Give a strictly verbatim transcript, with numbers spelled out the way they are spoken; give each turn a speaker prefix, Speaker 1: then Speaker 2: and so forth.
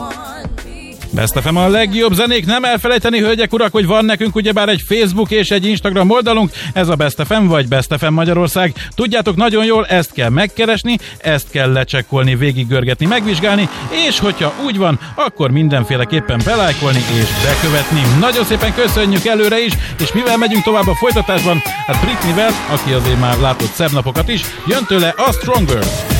Speaker 1: Best ef em a legjobb zenék, nem elfelejteni, hölgyek, urak, hogy van nekünk ugyebár egy Facebook és egy Instagram oldalunk, ez a Best ef em vagy Best ef em Magyarország. Tudjátok nagyon jól, ezt kell megkeresni, ezt kell lecsekkolni, végiggörgetni, megvizsgálni, és hogyha úgy van, akkor mindenféleképpen belájkolni és bekövetni. Nagyon szépen köszönjük előre is, és mivel megyünk tovább a folytatásban, hát Britneyvel, aki azért már látott szebb napokat is, jön tőle a Stronger.